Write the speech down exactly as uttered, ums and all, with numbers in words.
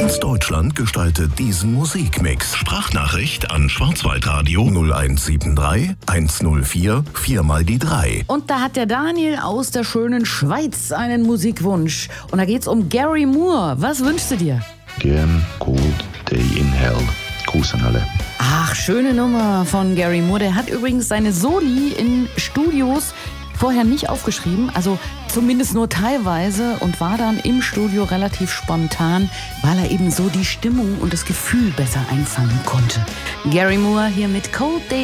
Ganz Deutschland gestaltet diesen Musikmix. Sprachnachricht an Schwarzwaldradio null eins sieben drei eins null vier vier mal die drei. Und da hat der Daniel aus der schönen Schweiz einen Musikwunsch. Und da geht's um Gary Moore. Was wünschst du dir? Gern Cold Day in Hell. Gruß an alle. Ach, schöne Nummer von Gary Moore. Der hat übrigens seine Soli in Studios vorher nicht aufgeschrieben, also zumindest nur teilweise, und war dann im Studio relativ spontan, weil er eben so die Stimmung und das Gefühl besser einfangen konnte. Gary Moore hier mit Cold Day